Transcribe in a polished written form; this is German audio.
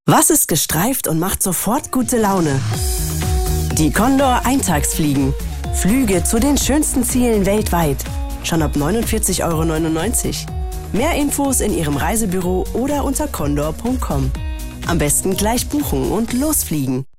Was ist gestreift und macht sofort gute Laune? Die Condor Eintagsfliegen. Flüge zu den schönsten Zielen weltweit. Schon ab 49,99 Euro. Mehr Infos in Ihrem Reisebüro oder unter condor.com. Am besten gleich buchen und losfliegen.